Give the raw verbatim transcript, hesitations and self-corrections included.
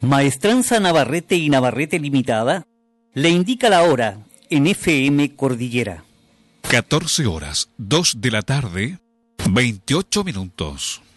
Maestranza Navarrete y Navarrete Limitada le indica la hora en F M Cordillera. catorce horas, dos de la tarde, veintiocho minutos.